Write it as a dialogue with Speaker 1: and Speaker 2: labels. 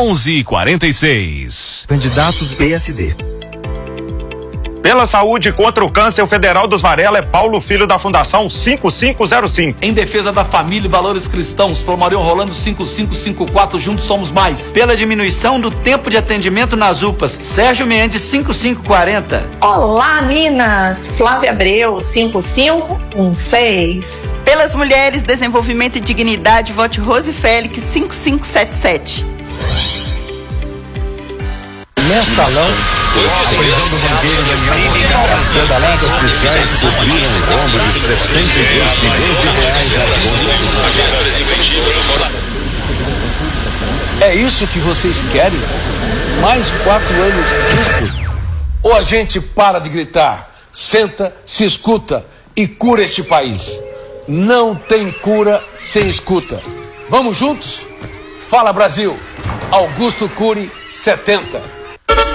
Speaker 1: 11h46.
Speaker 2: Candidatos PSD.
Speaker 3: Pela saúde contra o câncer, o federal dos Varela é Paulo Filho, da Fundação 5505.
Speaker 4: Em defesa da família e valores cristãos, Flomarion Rolando 5554, juntos somos mais.
Speaker 5: Pela diminuição do tempo de atendimento nas UPAs, Sérgio Mendes 5540.
Speaker 6: Olá, Minas! Flávia Abreu 5516.
Speaker 7: Pelas mulheres, desenvolvimento e dignidade, vote Rose Félix 5577.
Speaker 8: Mensalão, a prisão do banqueiro Daniel, as pedaladas fiscais cobriram o rombo de 72 milhões de reais.
Speaker 9: É isso que vocês querem? Mais 4 anos disso? Ou a gente para de gritar, senta, se escuta e cura este país? Não tem cura sem escuta. Vamos juntos? Fala, Brasil! Augusto Cury, 70.